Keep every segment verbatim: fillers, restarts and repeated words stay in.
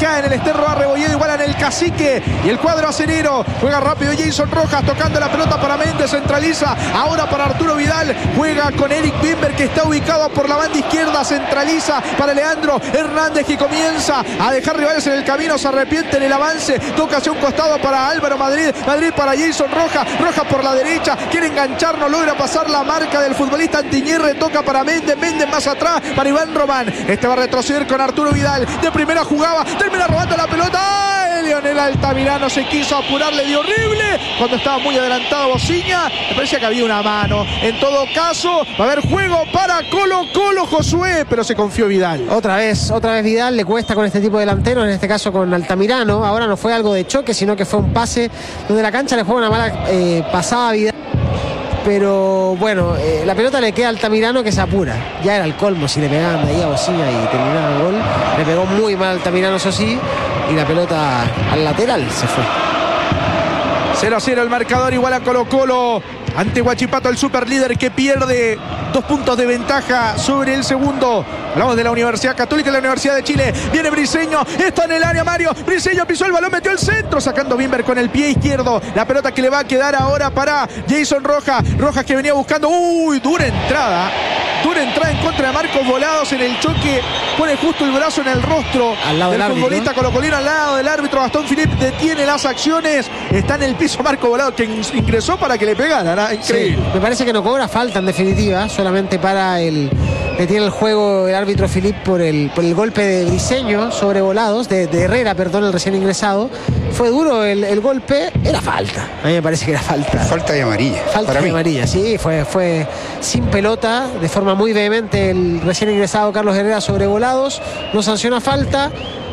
acá en el Esterro Arrebolledo, igual en el Cacique. Y el cuadro acenero juega rápido Jason Rojas tocando la pelota para Méndez, centraliza ahora para Arturo Vidal, juega con Eric Bimber que está ubicado por la banda izquierda, centraliza para Leandro Hernández que comienza a dejar rivales en el camino, se arrepiente en el avance, toca hacia un costado para Álvaro Madrid, Madrid para Jason Rojas, Rojas por la derecha, quiere enganchar, no logra pasar la marca del futbolista Antiñerre, toca para Méndez, Méndez más atrás para Iván Román, este va a retroceder con Arturo Vidal, de primera jugaba, termina robando la pelota. ¡Ay! Leonel Altamirano se quiso apurar, le dio horrible cuando estaba muy adelantado Bociña, me parecía que había una mano. En todo caso, va a haber juego para Colo Colo, Josué, pero se confió Vidal. Otra vez, otra vez Vidal, le cuesta con este tipo de delanteros, en este caso con Altamirano. Ahora no fue algo de choque, sino que fue un pase donde la cancha le juega una mala eh, pasada a Vidal. Pero bueno, eh, la pelota le queda a Altamirano que se apura. Ya era el colmo si le pegaban de ahí a Bociña y terminaba el gol. Le pegó muy mal Altamirano, eso sí, y la pelota al lateral se fue. cero a cero el marcador, igual a Colo Colo ante Huachipato, el superlíder que pierde dos puntos de ventaja sobre el segundo. Hablamos de la Universidad Católica y la Universidad de Chile. Viene Briseño, está en el área Mario. Briseño pisó el balón, metió el centro, sacando Bimber con el pie izquierdo. La pelota que le va a quedar ahora para Jason Rojas. Rojas que venía buscando. Uy, dura entrada. Dura entrada en contra de Marcos Volados en el choque. Pone justo el brazo en el rostro al lado del, del futbolista árbitro. colocolino, al lado del árbitro. Gastón Philippe detiene las acciones. Está en el piso Marcos Volados, que ingresó para que le pegaran. Increíble. Sí, me parece que no cobra falta en definitiva, solamente para el... Detiene el juego el árbitro Philippe por el, por el golpe de Briseño sobre Volados, de, de Herrera, perdón, el recién ingresado. Fue duro el, el golpe, era falta. A mí me parece que era falta. Falta de amarilla. Falta de amarilla, sí, fue, fue sin pelota, de forma muy vehemente el recién ingresado Carlos Herrera sobre Volados. No sanciona falta.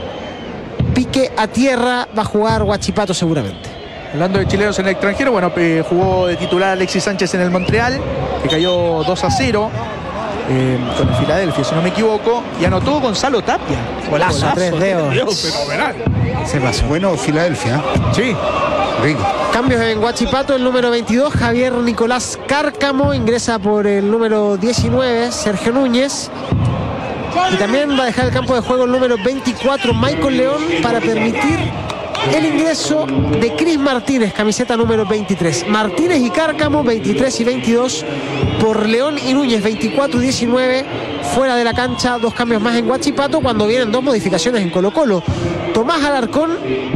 Pique a tierra, va a jugar Huachipato seguramente. Hablando de chilenos en el extranjero, bueno, eh, jugó de titular Alexis Sánchez en el Montreal, que cayó dos a cero. Eh, con el Filadelfia, si no me equivoco, y anotó Gonzalo Tapia. Golazo, Golazo tres dedos. Dios, fenomenal. Se pasó. Bueno, Filadelfia. Sí. Rico. Cambios en Huachipato, el número veintidós, Javier Nicolás Cárcamo, ingresa por el número diecinueve, Sergio Núñez. Y también va a dejar el campo de juego el número veinticuatro, Michael León, para permitir el ingreso de Cris Martínez, camiseta número veintitrés. Martínez y Cárcamo, veintitrés y veintidós, por León y Núñez, veinticuatro y diecinueve, fuera de la cancha. Dos cambios más en Huachipato cuando vienen dos modificaciones en Colo Colo. Tomás Alarcón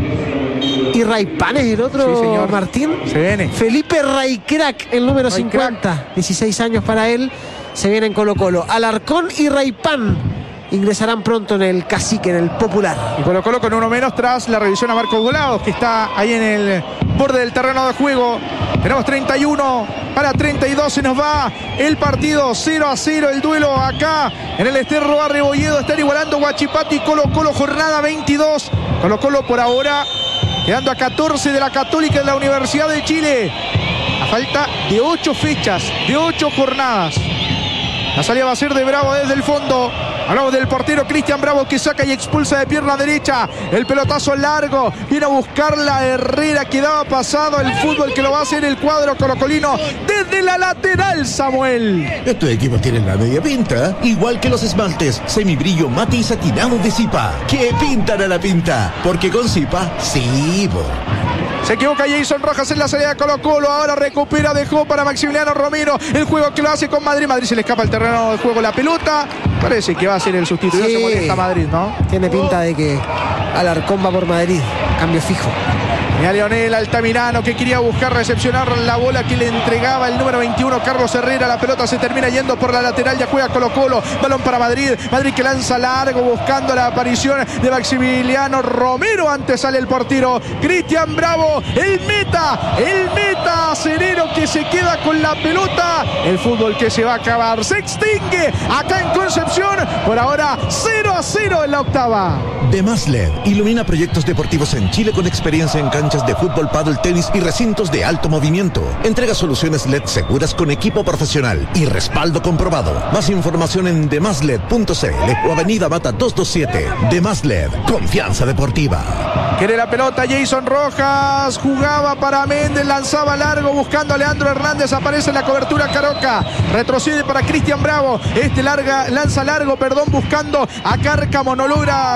y Raipán es el otro, sí, señor. Martín. Se viene. Felipe Raycrack, el número Ray cincuenta, Crack. dieciséis años para él, se viene en Colo Colo. Alarcón y Raipán ingresarán pronto en el Cacique, en el Popular. Y Colo Colo con uno menos tras la revisión a Marcos Volados, que está ahí en el borde del terreno de juego. Tenemos treinta y uno para treinta y dos, se nos va el partido, cero a cero el duelo acá en el Esterro Arrebolledo. Están igualando Huachipato y Colo Colo, jornada veintidós. Colo Colo por ahora quedando a catorce de la Católica en la Universidad de Chile, a falta de ocho fechas, de ocho jornadas. La salida va a ser de Bravo desde el fondo. Hablamos del portero Cristian Bravo, que saca y expulsa de pierna derecha. El pelotazo largo. Viene a buscar la Herrera, que daba pasado. El fútbol que lo va a hacer el cuadro colocolino desde la lateral, Samuel. Estos equipos tienen la media pinta, igual que los esmaltes semibrillo mate y satinado de Zipa, que pintan a la pinta, porque con Zipa, sí, bo. Se equivoca Jason Rojas en la salida de Colo Colo. Ahora recupera, dejó para Maximiliano Romero. El juego que lo hace con Madrid. Madrid se le escapa al terreno de juego la pelota. Parece que va a ser el sustituto. Sí, se molesta Madrid, ¿no? Tiene pinta de que Alarcón va por Madrid. Cambio fijo. Y a Leonel Altamirano, que quería buscar recepcionar la bola que le entregaba el número veintiuno, Carlos Herrera. La pelota se termina yendo por la lateral. Ya juega Colo Colo. Balón para Madrid. Madrid que lanza largo buscando la aparición de Maximiliano Romero. Antes sale el portero Cristian Bravo. El meta. El meta acenero que se queda con la pelota. El fútbol que se va a acabar. Se extingue acá en Concepción. Por ahora cero a cero en la octava. Demás L E D ilumina proyectos deportivos en Chile con experiencia en canchas de fútbol, pádel, tenis y recintos de alto movimiento. Entrega soluciones L E D seguras con equipo profesional y respaldo comprobado. Más información en demasled punto c l o Avenida Mata doscientos veintisiete. Demás L E D, confianza deportiva. Quiere la pelota Jason Rojas, jugaba para Méndez, lanzaba largo buscando a Leandro Hernández, aparece en la cobertura Caroca, retrocede para Cristian Bravo, este larga, lanza largo, perdón, buscando a Cárcamo, no logra conectar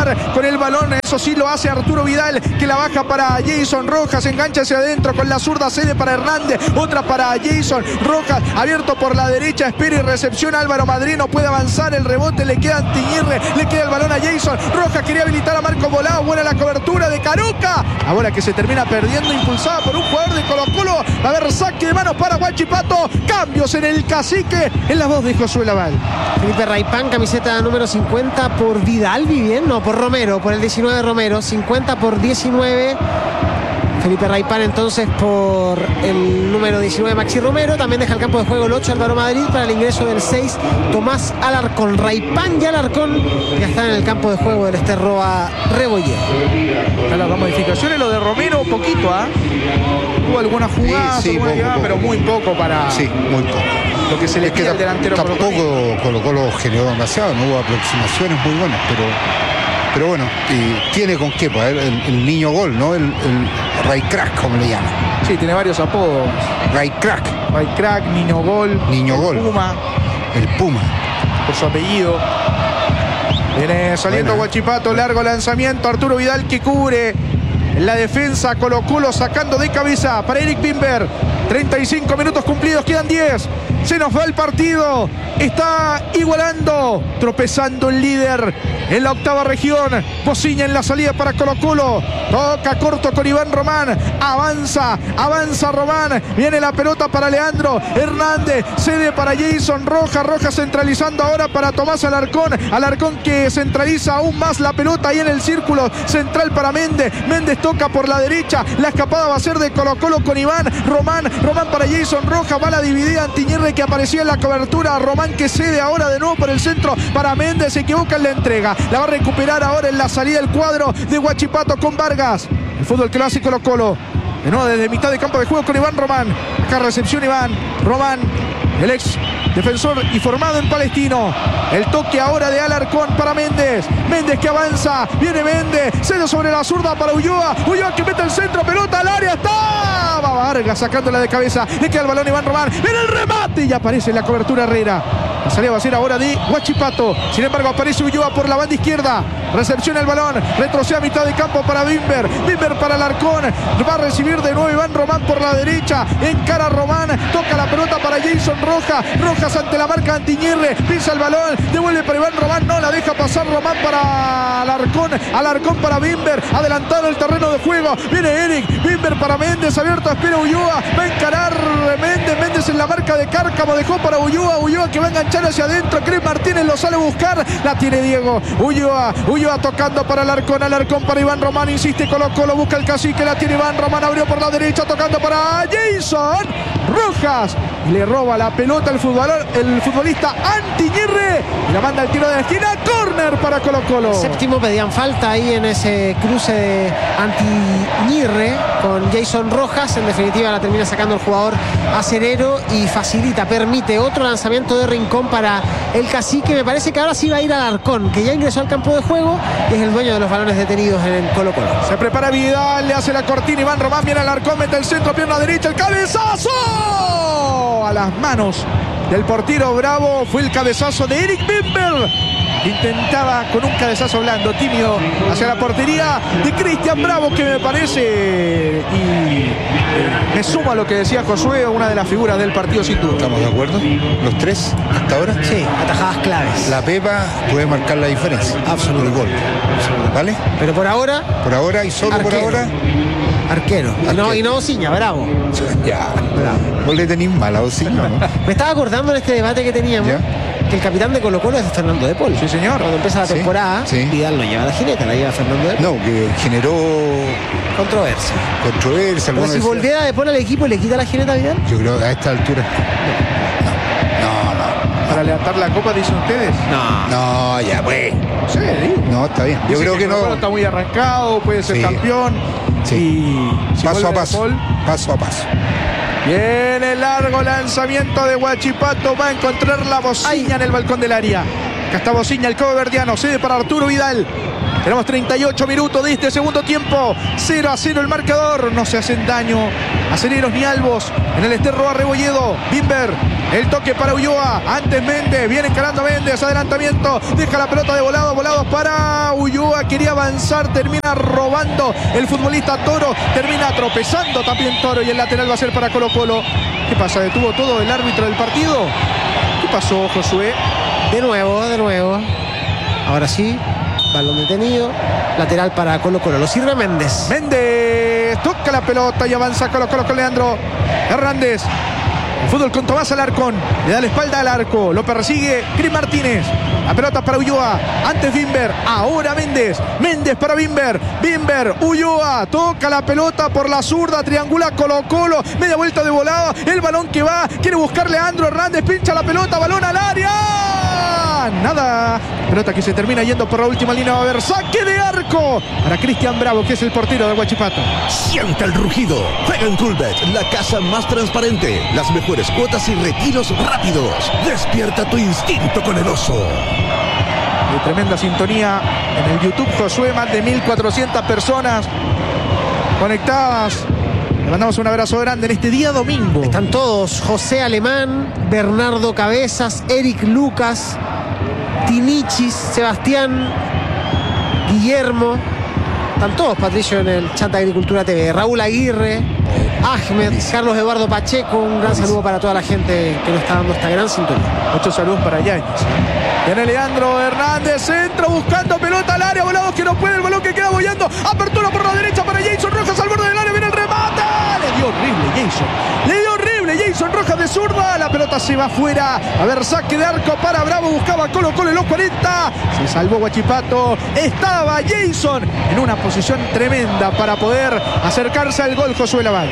quedar con el balón. Eso sí lo hace Arturo Vidal, que la baja para Jason Rojas, engancha hacia adentro con la zurda, cede para Hernández, otra para Jason Rojas, abierto por la derecha, espera y recepción Álvaro Madrid, no puede avanzar, el rebote le queda a Antiñirre, le queda el balón a Jason Rojas, quería habilitar a Marco Volado, buena la cobertura de Caruca, la bola que se termina perdiendo, impulsada por un jugador de Colo Colo, va a haber saque de manos para Huachipato, cambios en el Cacique, en la voz de Josué Laval. Felipe Raipán, camiseta número cincuenta por Vidal, bien, no, por Romero, por el diecinueve Romero, cincuenta por diecinueve. Felipe Raipán entonces por el número diecinueve Maxi Romero. También deja el campo de juego el ocho Álvaro Madrid para el ingreso del seis Tomás Alarcón. Raipán y Alarcón ya están en el campo de juego del Esterroa Rebolledo. Las dos modificaciones, lo de Romero poquito, ¿ah? ¿eh? Hubo alguna jugada, sí, sí, poco, poco. pero muy poco para sí, muy poco. Lo que se le es queda que al delantero. Tampoco Colo Colo generó demasiado, no hubo aproximaciones muy buenas, pero pero bueno, y tiene con qué, pues, el, el niño gol, ¿no? El, el Ray Crack, como le llaman. Sí, tiene varios apodos. Ray Crack. Ray Crack, Niño Gol. Niño Gol. Puma. El Puma. Por su apellido. Viene saliendo Buena. Huachipato, largo lanzamiento, Arturo Vidal que cubre en la defensa, Colo Colo sacando de cabeza para Eric Bimber. treinta y cinco minutos cumplidos, quedan diez. Se nos va el partido. Está igualando, tropezando el líder en la octava región. Bociña en la salida para Colo Colo. Toca corto con Iván Román. Avanza, avanza Román. Viene la pelota para Leandro Hernández. Cede para Jason Rojas. Rojas centralizando ahora para Tomás Alarcón. Alarcón que centraliza aún más la pelota ahí en el círculo central para Méndez. Méndez toca por la derecha. La escapada va a ser de Colo Colo con Iván Román. Román para Jason Rojas. Va la dividida Antiñirre que aparecía en la cobertura. Román que cede ahora de nuevo por el centro para Méndez. Se equivoca en la entrega. La va a recuperar ahora en la salida del cuadro de Huachipato con Vargas. El fútbol que lo hace Colo Colo. De nuevo desde mitad de campo de juego con Iván Román. Acá recepción Iván Román, el ex defensor y formado en Palestino. El toque ahora de Alarcón para Méndez. Méndez que avanza. Viene Méndez. Cede sobre la zurda para Ulloa. Ulloa que mete el centro. Pelota al área. Está. Va Vargas sacándola de cabeza. Le queda el balón a Iván Román. Viene el remate. Y aparece en la cobertura Herrera. La salida va a ser ahora de Huachipato. Sin embargo aparece Ulloa por la banda izquierda. Recepciona el balón. Retrocede a mitad de campo para Bimber. Bimber para Alarcón. Va a recibir de nuevo Iván Román por la derecha. Encara Román. Toca la pelota para Jason Rojas. Rojas ante la marca Antiñirre. Pisa el balón. Devuelve para Iván Román. No la deja pasar Román para Alarcón. Alarcón para Bimber. Adelantado el terreno de juego. Viene Eric. Bimber para Méndez. Abierto. Espera Ulloa. Va a encarar Méndez. Méndez en la marca de Cárcamo. Dejó para Ulloa. Ulloa que va a enganchar hacia adentro. Cris Martínez lo sale a buscar. La tiene Diego. Ulloa. Ulloa tocando para Alarcón. Alarcón para Iván Román. Insiste Colo Colo. Busca el Cacique. La tiene Iván Román. Abrió por la derecha. Tocando para Jason Rojas. Y le roba la pelota el futbolista, el futbolista Antiñirre. Y la manda al tiro de la esquina. Córner para Colo Colo. Séptimo, pedían falta ahí en ese cruce de Antiñirre con Jason Rojas. En definitiva la termina sacando el jugador acerero y facilita, permite otro lanzamiento de Rincón para el Cacique. Me parece que ahora sí va a ir Alarcón, que ya ingresó al campo de juego y es el dueño de los balones detenidos en el Colo Colo. Se prepara Vidal, le hace la cortina Iván Román, viene Alarcón, mete el centro, pierna derecha, el cabezazo a las manos del portero Bravo. Fue el cabezazo de Eric Bimber. Intentaba con un cabezazo blando, tímido, hacia la portería de Cristian Bravo, que me parece, y me sumo a lo que decía Josué, una de las figuras del partido sin duda. ¿Estamos de acuerdo? ¿Los tres hasta ahora? Sí, atajadas claves. La Pepa puede marcar la diferencia. Absoluto. El gol. ¿Vale? Pero por ahora, Por ahora y solo Arquero. por ahora. arquero. Y no, Arquero. y no Bociña, Bravo. Ya. Bravo. Vos le tenés mala Bociña, ¿no? Me estaba acordando en este debate que teníamos ¿Ya? que el capitán de Colo Colo es Fernando de Paul. Sí, señor. Cuando empieza la Sí, temporada, sí. Vidal no lleva la jineta, la lleva Fernando de Paul. No, que generó Controversia. controversia. Pero algunos si decían- volviera de Paul al equipo y le quita la jineta a Vidal. Yo creo que a esta altura. No, no, Para levantar la copa, dicen ustedes. No. no. No, ya, pues. Sí, digo. No, está bien. Yo Dice creo que Colo Colo no. está muy arrancado, puede ser Sí. campeón. Sí. Y si Paso vuelve a De paso. Paul, Paso a paso. viene el largo lanzamiento de Huachipato. Va a encontrar la Bociña en el balcón del área. Acá está Bociña, el cobo verdiano. Cede para Arturo Vidal. Tenemos treinta y ocho minutos de este segundo tiempo. cero a cero el marcador. No se hacen daño Acereros ni Albos en el Ester Roa Rebolledo. Bimber, el toque para Ulloa. Antes Méndez, viene encarando Méndez. Adelantamiento, deja la pelota de volado. Volados para Ulloa. Quería avanzar, termina robando el futbolista Toro. Termina tropezando también Toro. Y el lateral va a ser para Colo Colo. ¿Qué pasa? ¿Detuvo todo el árbitro del partido? ¿Qué pasó, Josué? De nuevo, de nuevo. Ahora sí. Balón detenido, lateral para Colo Colo. Lo sirve Méndez. Méndez toca la pelota y avanza Colo Colo con Leandro Hernández. El fútbol con Tomás Alarcón. Le da la espalda al arco. Lo persigue Cris Martínez. La pelota para Ulloa. Antes Bimber. Ahora Méndez. Méndez para Bimber. Bimber. Ulloa. Toca la pelota por la zurda. Triangula Colo Colo. Media vuelta de volada. El balón que va. Quiere buscar Leandro Hernández. Pincha la pelota. Balón al área. Nada. Pelota que se termina yendo por la última línea. Va a haber saque de arco para Cristian Bravo, que es el portero de Huachipato. Sienta el rugido. Juega en Coolbet, la casa más transparente. Las mejores cuotas y retiros rápidos. Despierta tu instinto con el oso. De tremenda sintonía en el YouTube, Josué. Más de mil cuatrocientas personas conectadas. Le mandamos un abrazo grande en este día domingo. Están todos. José Alemán, Bernardo Cabezas, Eric Lucas, Tinichis, Sebastián, Guillermo. Están todos, Patricio, en el chat de Agricultura T V. Raúl Aguirre, Ahmed, Carlos Eduardo Pacheco. Un gran saludo para toda la gente que nos está dando esta gran sintonía. Muchos saludos para Yáñez. Viene Leandro Hernández, centro buscando pelota al área. Volados que no puede, el balón que queda boyando. Apertura por la derecha para Jason Rojas al borde del área. Viene el remate. Le dio horrible Jason. Le dio horrible Jason Rojas de zurda. La pelota se va afuera. A ver, saque de arco para Bravo. Buscaba Colo Colo en los cuarenta. Se salvó Huachipato. Estaba Jason en una posición tremenda para poder acercarse al gol. Josué Laval.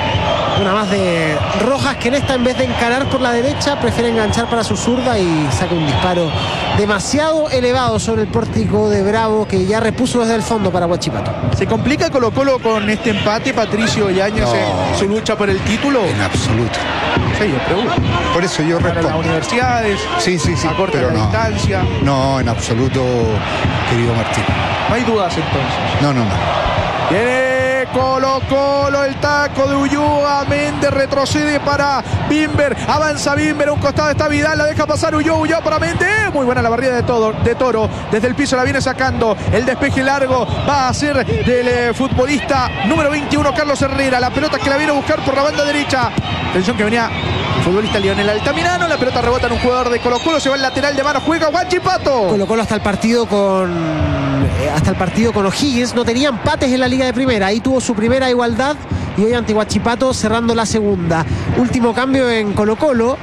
Una más de Rojas, que en esta, en vez de encarar por la derecha, prefiere enganchar para su zurda y saca un disparo demasiado elevado sobre el pórtico de Bravo, que ya repuso desde el fondo para Huachipato. ¿Se complica Colo Colo con este empate, Patricio Yáñez, no, en su lucha por el título? En absoluto. Sí, yo pregunto. Por eso yo respondo. Para las universidades, sí, sí, sí, a corta pero no, distancia. No, en absoluto, querido Martín. No hay dudas entonces. No, no, no. Viene Colo Colo, el taco de Ulloa. Méndez retrocede para Bimber. Avanza Bimber, a un costado está Vidal, la deja pasar Ulloa, Ulloa para Méndez. Muy buena la barrida de, todo, de Toro. Desde el piso la viene sacando. El despeje largo va a ser del eh, futbolista número veintiuno, Carlos Herrera. La pelota que la viene a buscar por la banda derecha. Atención que venía el futbolista Lionel Altamirano. La pelota rebota en un jugador de Colo Colo. Se va el lateral de mano, juega Huachipato. Colo Colo hasta el partido con hasta el partido con O'Higgins no tenía empates en la Liga de Primera. Ahí tuvo su primera igualdad y hoy ante Huachipato cerrando la segunda. Último cambio en Colo Colo.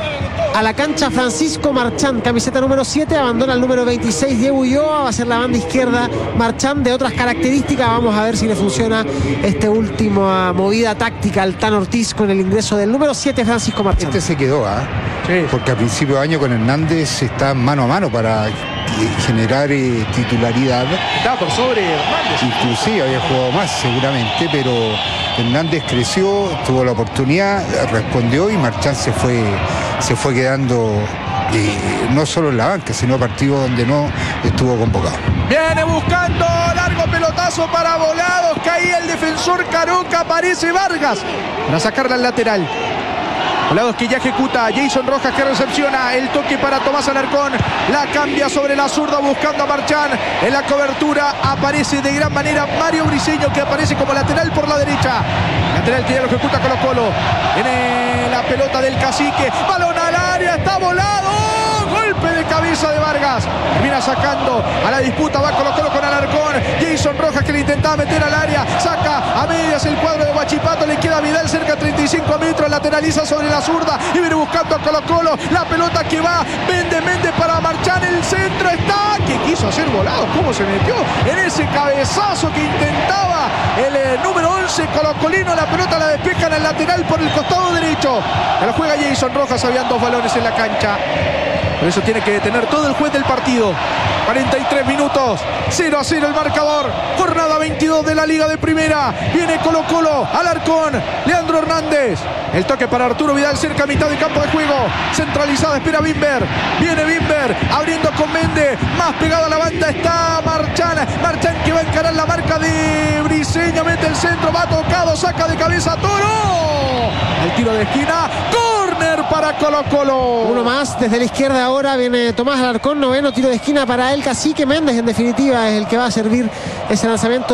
A la cancha Francisco Marchán, camiseta número siete, abandona el número veintiséis, Diego Ulloa. Va a ser la banda izquierda Marchán, de otras características. Vamos a ver si le funciona esta última movida táctica al Tan Ortiz con el ingreso del número siete, Francisco Marchán. Este se quedó, ¿ah? ¿eh? Sí. Porque a principio de año con Hernández está mano a mano para generar eh, titularidad. Estaba por sobre Hernández. Inclusive había jugado más seguramente, pero Hernández creció, tuvo la oportunidad, respondió y Marchán se fue, se fue quedando eh, no solo en la banca, sino partidos donde no estuvo convocado. Viene buscando largo pelotazo para Volados. Caía el defensor Caroca, aparece Vargas para sacarla al lateral. Volados que ya ejecuta, Jason Rojas que recepciona el toque para Tomás Alarcón, la cambia sobre la zurda buscando a Marchán. En la cobertura aparece de gran manera Mario Briceño, que aparece como lateral por la derecha. Lateral que ya lo ejecuta Colo Colo. Viene la pelota del Cacique, balón al área, está Volado. Golpe de cabeza de Vargas. Termina sacando a la disputa. Va Colo Colo con Alarcón. Jason Rojas que le intentaba meter al área. Saca a medias el cuadro de Huachipato. Le queda Vidal cerca de treinta y cinco metros. Lateraliza sobre la zurda. Y viene buscando a Colo Colo. La pelota que va. Méndez, Méndez para marchar. El centro está. ¿Qué quiso hacer Volado? ¿Cómo se metió en ese cabezazo que intentaba el eh, número once colocolino? La pelota la despeja en el lateral por el costado derecho. La juega Jason Rojas. Habían dos balones en la cancha. Por eso tiene que detener todo el juez del partido. cuarenta y tres minutos, cero a cero el marcador. Jornada veintidós de la la Liga de Primera. Viene Colo Colo, Alarcón, Leandro Hernández. El toque para Arturo Vidal cerca a mitad de campo de juego. Centralizada, espera Bimber. Viene Bimber, abriendo con Méndez. Más pegado a la banda está Marchán. Marchán que va a encarar la marca de Briseño. Mete el centro, va tocado, saca de cabeza Toro. El tiro de esquina. Córner para Colo Colo. Uno más desde la izquierda ahora. Viene Tomás Alarcón, noveno tiro de esquina para el Cacique Méndez. En definitiva es el que va a servir ese lanzamiento